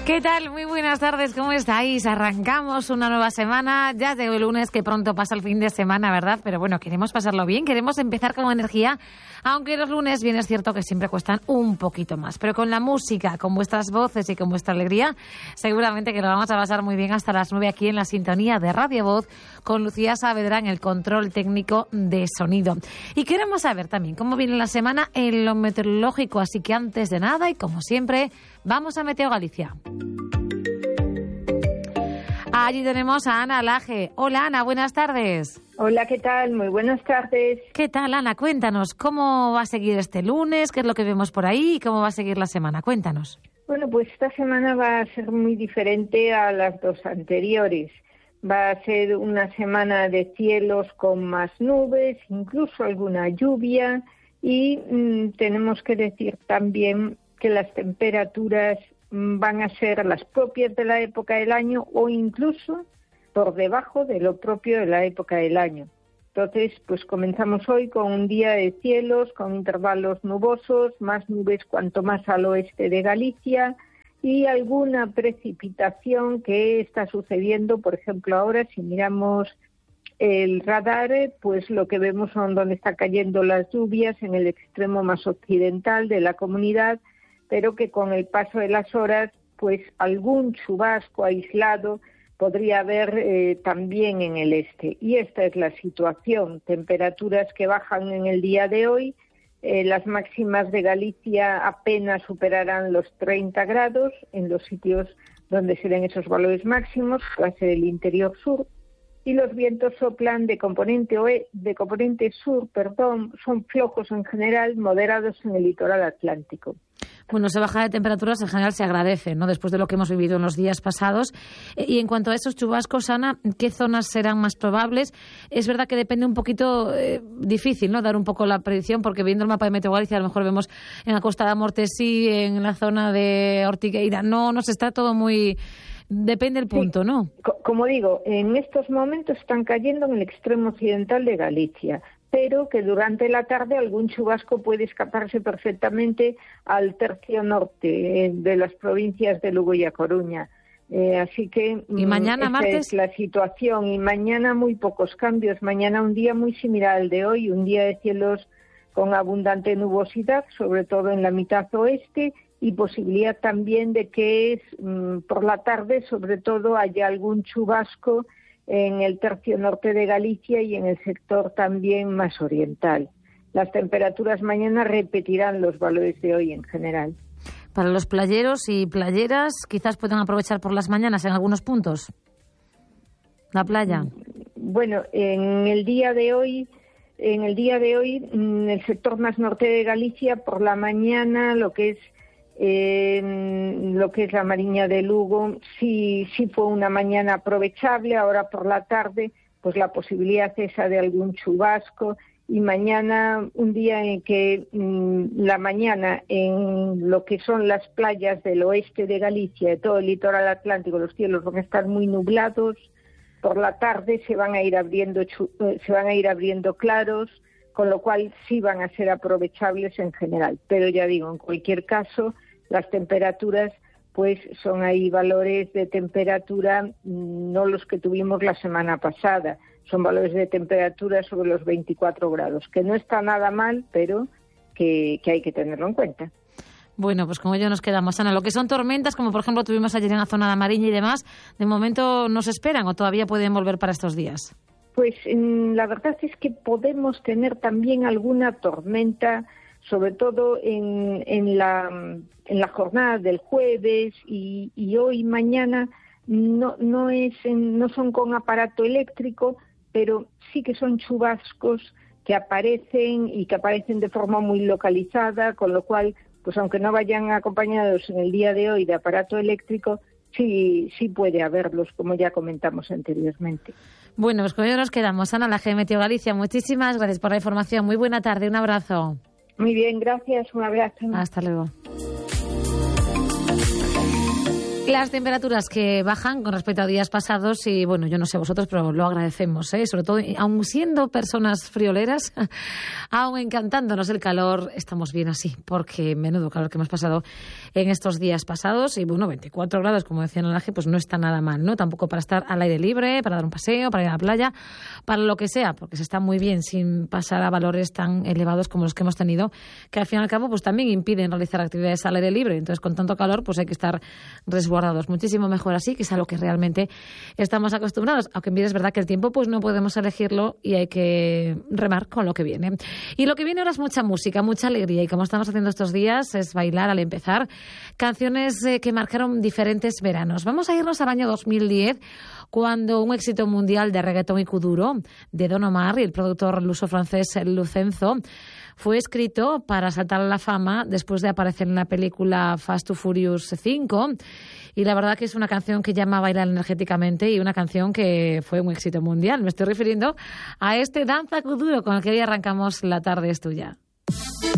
¿Qué tal? Muy buenas tardes, ¿cómo estáis? Arrancamos una nueva semana, ya de hoy lunes, que pronto pasa el fin de semana, ¿verdad? Pero bueno, queremos pasarlo bien, queremos empezar con energía, aunque los lunes bien es cierto que siempre cuestan un poquito más. Pero con la música, con vuestras voces y con vuestra alegría, seguramente que lo vamos a pasar muy bien hasta las 9 aquí en la sintonía de Radio Voz, con Lucía Saavedra en el control técnico de sonido. Y queremos saber también cómo viene la semana en lo meteorológico, así que antes de nada, y como siempre, vamos a Meteo Galicia. Allí tenemos a Ana Laje. Hola, Ana, buenas tardes. Hola, ¿qué tal? Muy buenas tardes. ¿Qué tal, Ana? Cuéntanos, ¿cómo va a seguir este lunes? ¿Qué es lo que vemos por ahí? ¿Y cómo va a seguir la semana? Cuéntanos. Bueno, pues esta semana va a ser muy diferente a las dos anteriores. Va a ser una semana de cielos con más nubes, incluso alguna lluvia, y tenemos que decir también que las temperaturas van a ser las propias de la época del año o incluso por debajo de lo propio de la época del año. Entonces, pues comenzamos hoy con un día de cielos, con intervalos nubosos, más nubes cuanto más al oeste de Galicia y alguna precipitación que está sucediendo, por ejemplo, ahora si miramos el radar, pues lo que vemos son donde están cayendo las lluvias en el extremo más occidental de la comunidad, pero que con el paso de las horas, pues algún chubasco aislado podría haber también en el este. Y esta es la situación, temperaturas que bajan en el día de hoy, las máximas de Galicia apenas superarán los 30 grados en los sitios donde se den esos valores máximos, que va a ser el interior sur, y los vientos soplan de componente sur, son flojos en general, moderados en el litoral atlántico. Bueno, esa bajada de temperaturas en general se agradece, ¿no? Después de lo que hemos vivido en los días pasados. Y en cuanto a esos chubascos, Ana, ¿qué zonas serán más probables? Es verdad que depende un poquito, difícil, ¿no? Dar un poco la predicción, porque viendo el mapa de Meteo Galicia, a lo mejor vemos en la Costa da Morte sí, en la zona de Ortigueira no, nos está todo muy... Depende del punto, sí, ¿no? Como digo, en estos momentos están cayendo en el extremo occidental de Galicia, pero que durante la tarde algún chubasco puede escaparse perfectamente al tercio norte de las provincias de Lugo y A Coruña. Así que ¿Y mañana, martes? Es la situación. Y mañana muy pocos cambios. Mañana un día muy similar al de hoy, un día de cielos con abundante nubosidad, sobre todo en la mitad oeste, y posibilidad también de que por la tarde, sobre todo, haya algún chubasco en el tercio norte de Galicia y en el sector también más oriental. Las temperaturas mañana repetirán los valores de hoy en general. Para los playeros y playeras, quizás puedan aprovechar por las mañanas en algunos puntos la playa. Bueno, en el día de hoy, en el sector más norte de Galicia, por la mañana, lo que es la Mariña de Lugo, sí fue una mañana aprovechable. Ahora por la tarde, pues la posibilidad esa de algún chubasco, y mañana un día en que la mañana en lo que son las playas del oeste de Galicia, de todo el litoral atlántico, los cielos van a estar muy nublados. Por la tarde se van a ir abriendo claros, con lo cual sí van a ser aprovechables en general. Pero ya digo, en cualquier caso, las temperaturas pues son ahí valores de temperatura, no los que tuvimos la semana pasada, son valores de temperatura sobre los 24 grados, que no está nada mal, pero que hay que tenerlo en cuenta. Bueno, pues como ya nos quedamos, Ana, lo que son tormentas, como por ejemplo tuvimos ayer en la zona de Mariña y demás, de momento no se esperan o todavía pueden volver para estos días. Pues la verdad es que podemos tener también alguna tormenta, sobre todo en la jornada del jueves y hoy, mañana, no son con aparato eléctrico, pero sí que son chubascos que aparecen de forma muy localizada, con lo cual, pues aunque no vayan acompañados en el día de hoy de aparato eléctrico, sí puede haberlos, como ya comentamos anteriormente. Bueno, pues con ello nos quedamos. Ana Laje, Meteo Galicia, muchísimas gracias por la información. Muy buena tarde, un abrazo. Muy bien, gracias, un abrazo. Hasta luego. Las temperaturas que bajan con respecto a días pasados y, bueno, yo no sé vosotros, pero lo agradecemos, ¿eh? Sobre todo, aun siendo personas frioleras, aun encantándonos el calor, estamos bien así, porque menudo calor que hemos pasado en estos días pasados y, bueno, 24 grados, como decía Nalaje, pues no está nada mal, ¿no? Tampoco para estar al aire libre, para dar un paseo, para ir a la playa, para lo que sea, porque se está muy bien sin pasar a valores tan elevados como los que hemos tenido, que al fin y al cabo pues también impiden realizar actividades al aire libre. Entonces, con tanto calor, pues hay que estar resguardados. Muchísimo mejor así, que es a lo que realmente estamos acostumbrados. Aunque bien es verdad que el tiempo pues no podemos elegirlo y hay que remar con lo que viene. Y lo que viene ahora es mucha música, mucha alegría. Y como estamos haciendo estos días, es bailar al empezar canciones que marcaron diferentes veranos. Vamos a irnos al año 2010, cuando un éxito mundial de reggaetón y kuduro de Don Omar y el productor luso-francés Lucenzo fue escrito para saltar a la fama después de aparecer en la película Fast and Furious 5. Y la verdad que es una canción que llama a bailar energéticamente y una canción que fue un éxito mundial. Me estoy refiriendo a este Danza Kuduro con el que hoy arrancamos La tarde es tuya.